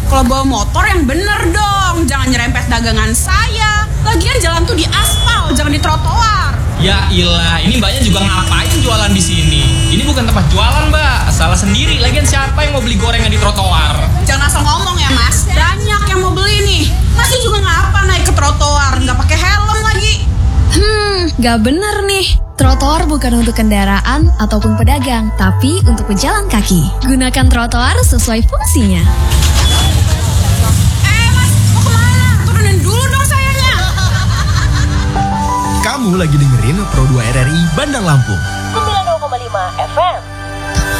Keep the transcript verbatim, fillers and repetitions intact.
Kalau bawa motor yang bener dong, jangan nyerempet dagangan saya. Lagian jalan tuh di aspal, jangan di trotoar. Ya ilah, ini mbaknya juga ngapain jualan di sini? Ini bukan tempat jualan, mbak. Salah sendiri. Lagian siapa yang mau beli gorengan di trotoar? Jangan asal ngomong ya, Mas. Banyak yang mau beli nih. Masih juga ngapa naik ke trotoar, nggak pakai helm lagi. Hmm, nggak bener nih. Trotoar bukan untuk kendaraan ataupun pedagang, tapi untuk pejalan kaki. Gunakan trotoar sesuai fungsinya. Eh, Mas, mau kemana? Turunin dulu dong sayanya. Kamu lagi dengerin Pro dua R R I Bandar Lampung. sembilan puluh dua koma lima F M.